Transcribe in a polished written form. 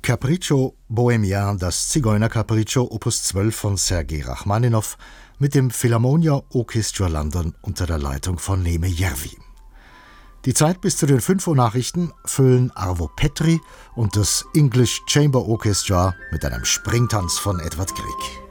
Capriccio Bohemien, das Zigeuner-Capriccio, Opus 12 von Sergei Rachmaninow mit dem Philharmonia Orchestra London unter der Leitung von Neeme Järvi. Die Zeit bis zu den 5 Uhr Nachrichten füllen Arvo Petri und das English Chamber Orchestra mit einem Springtanz von Edvard Grieg.